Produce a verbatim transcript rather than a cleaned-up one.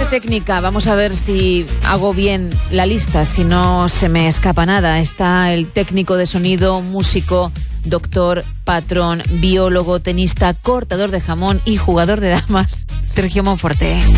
técnica. Vamos a ver si hago bien la lista, si no se me escapa nada. Está el técnico de sonido, músico, doctor, patrón, biólogo, tenista, cortador de jamón y jugador de damas, Sergio Monforte.